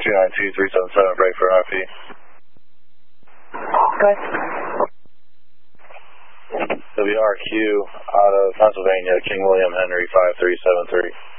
292-377, break for RP. Go ahead. WRQ out of Pennsylvania, King William Henry 5373.